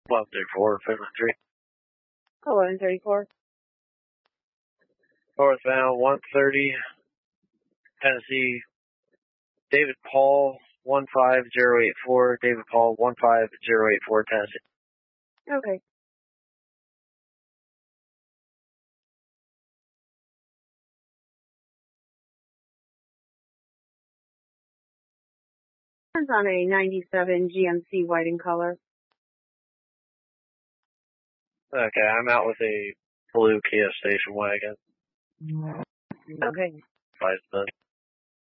1134, Finland 3. 1134. Northbound 130, Tennessee, David Paul 15084, David Paul 15084, Tennessee. Okay. It's on a 97 GMC white in color. Okay, I'm out with a blue Kia station wagon. Okay. Advise